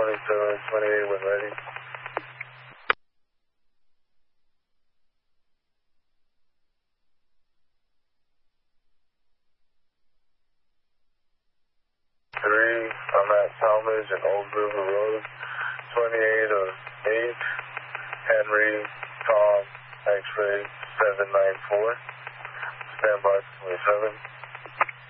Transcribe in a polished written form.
2728 when ready. I'm at Talmadge and Old River Road, 28 of 8, Henry, Tom, X-ray 794, stand by 27.